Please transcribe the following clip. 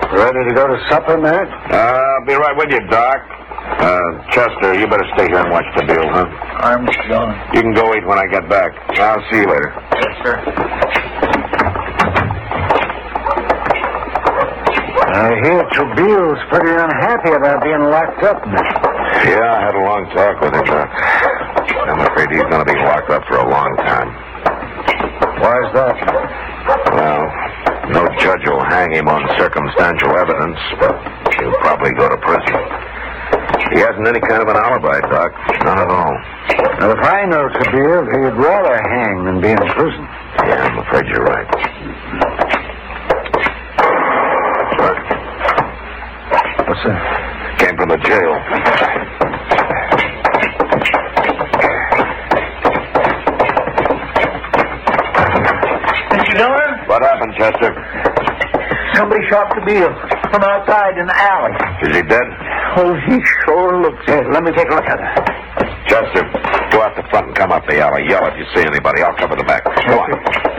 Ready to go to supper, Matt? I'll be right with you, Doc. Chester, you better stay here and watch the deal, huh? I'm done. You can go eat when I get back. I'll see you later. Yes, sir. I hear Trujillo's pretty unhappy about being locked up, Matt. Yeah, I had a long talk with him, Doc. I'm afraid he's going to be locked up for a long time. Why is that? Well, no judge will hang him on circumstantial evidence, but he'll probably go to prison. He hasn't any kind of an alibi, Doc. None at all. Now, if I know Trujillo, he'd rather hang than be in prison. Yeah, I'm afraid you're right. What? What's that? Came from the jail. Mr. Dillon? What happened, Chester? Somebody shot Trujillo from outside in the alley. Is he dead? Oh, he sure looks dead. Let me take a look at him. Chester, go out the front and come up the alley. Yell if you see anybody. I'll cover the back. Go on.